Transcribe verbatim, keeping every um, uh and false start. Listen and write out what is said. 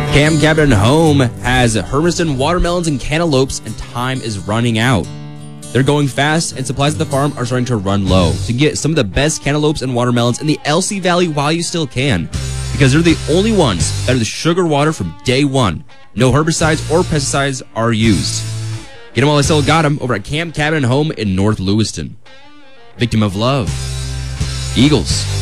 Cam Cabin Home has Hermiston watermelons and cantaloupes, and time is running out. They're going fast, and supplies at the farm are starting to run low. So you can get some of the best cantaloupes and watermelons in the L C Valley while you still can, because they're the only ones that are the sugar water from day one. No herbicides or pesticides are used. Get them while I still got them over at Cam Cabin Home in North Lewiston. Victim of love. Eagles.